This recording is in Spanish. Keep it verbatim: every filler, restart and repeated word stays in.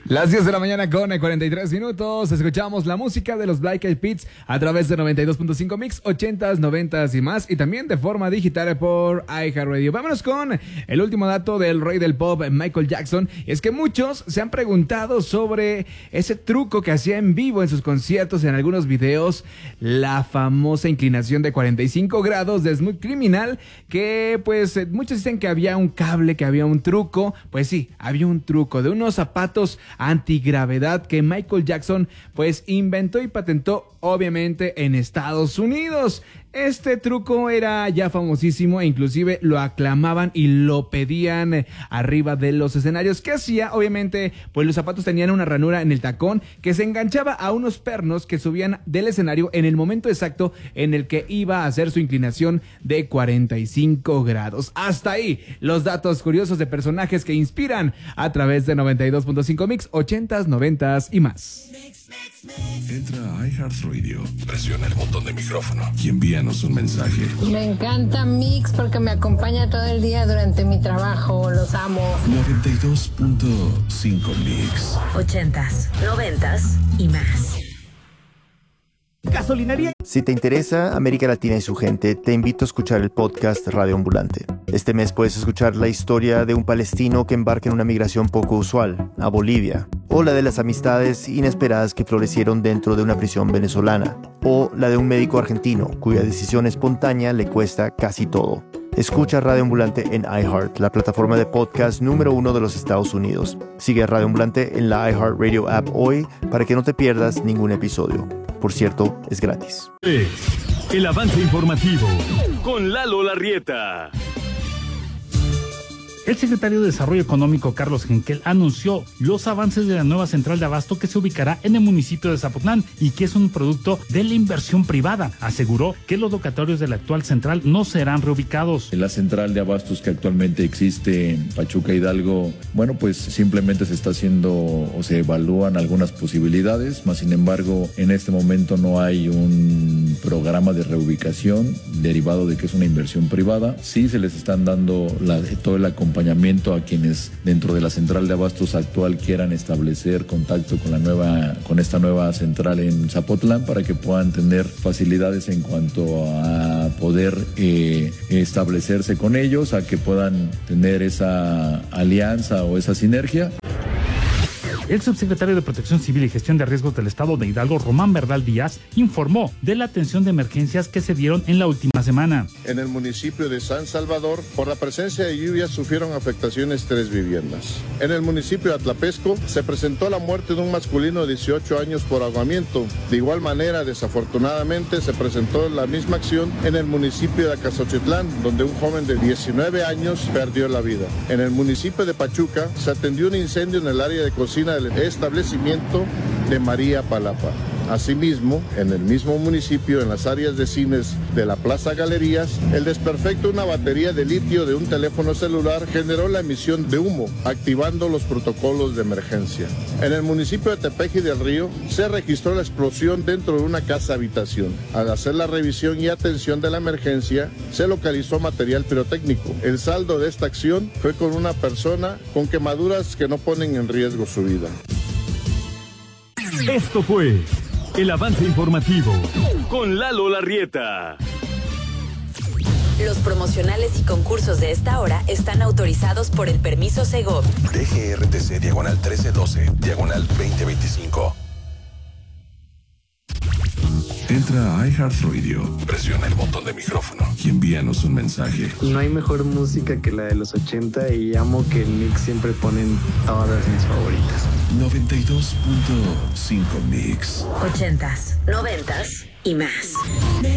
Las diez de la mañana con cuarenta y tres minutos. Escuchamos la música de los Black Eyed Peas a través de noventa y dos punto cinco Mix, ochentas, noventas y más. Y también de forma digital por iHeartRadio. Vámonos con el último dato del rey del pop, Michael Jackson. Y es que muchos se han preguntado sobre ese truco que hacía en vivo en sus conciertos, en algunos videos. La famosa inclinación de cuarenta y cinco grados de Smooth Criminal. Que pues muchos dicen que había un cable, que había un truco. Pues sí, había un truco de unos zapatos antigravedad que Michael Jackson pues inventó y patentó, obviamente en Estados Unidos. Este truco era ya famosísimo e inclusive lo aclamaban y lo pedían eh, arriba de los escenarios. ¿Qué hacía? Obviamente, pues los zapatos tenían una ranura en el tacón que se enganchaba a unos pernos que subían del escenario en el momento exacto en el que iba a hacer su inclinación de cuarenta y cinco grados. Hasta ahí los datos curiosos de personajes que inspiran a través de noventa y dos punto cinco Mix, ochentas, noventas y más. Entra a iHeartRadio, presiona el botón de micrófono y envíanos un mensaje. Me encanta Mix porque me acompaña todo el día durante mi trabajo, los amo. noventa y dos punto cinco Mix. Ochentas, noventas y más. Gasolinería. Si te interesa América Latina y su gente, te invito a escuchar el podcast Radio Ambulante. Este mes puedes escuchar la historia de un palestino que embarca en una migración poco usual, a Bolivia, o la de las amistades inesperadas que florecieron dentro de una prisión venezolana, o la de un médico argentino cuya decisión espontánea le cuesta casi todo. Escucha Radio Ambulante en iHeart, la plataforma de podcast número uno de los Estados Unidos. Sigue a Radio Ambulante en la iHeartRadio app hoy para que no te pierdas ningún episodio. Por cierto, es gratis. El avance informativo con Lalo Larrieta. El secretario de Desarrollo Económico, Carlos Henkel, anunció los avances de la nueva central de abasto que se ubicará en el municipio de Zapotlán y que es un producto de la inversión privada. Aseguró que los locatorios de la actual central no serán reubicados. La central de abastos que actualmente existe en Pachuca Hidalgo, bueno, pues simplemente se está haciendo o se evalúan algunas posibilidades, mas sin embargo en este momento no hay un programa de reubicación derivado de que es una inversión privada. Sí se les están dando la, todo el acompañamiento a quienes dentro de la central de abastos actual quieran establecer contacto con la nueva, con esta nueva central en Zapotlán para que puedan tener facilidades en cuanto a poder eh, establecerse con ellos, a que puedan tener esa alianza o esa sinergia. El subsecretario de Protección Civil y Gestión de Riesgos del Estado de Hidalgo, Román Bernal Díaz, informó de la atención de emergencias que se dieron en la última semana. En el municipio de San Salvador, por la presencia de lluvias, sufrieron afectaciones tres viviendas. En el municipio de Atlapesco, se presentó la muerte de un masculino de dieciocho años por ahogamiento. De igual manera, desafortunadamente, se presentó la misma acción en el municipio de Acaxochitlán, donde un joven de diecinueve años perdió la vida. En el municipio de Pachuca, se atendió un incendio en el área de cocina del establecimiento de María Palapa. Asimismo, en el mismo municipio, en las áreas de cines de la Plaza Galerías, el desperfecto de una batería de litio de un teléfono celular generó la emisión de humo, activando los protocolos de emergencia. En el municipio de Tepeji del Río, se registró la explosión dentro de una casa habitación. Al hacer la revisión y atención de la emergencia, se localizó material pirotécnico. El saldo de esta acción fue con una persona con quemaduras que no ponen en riesgo su vida. Esto fue el avance informativo con Lalo Larrieta. Los promocionales y concursos de esta hora están autorizados por el permiso Segov. D G R T C diagonal trece doce, diagonal veinte veinticinco. Entra a iHeartRadio, presiona el botón de micrófono y envíanos un mensaje. No hay mejor música que la de los ochenta y amo que el Mix siempre ponen todas mis favoritas. noventa y dos punto cinco Mix. Ochentas, noventas y más.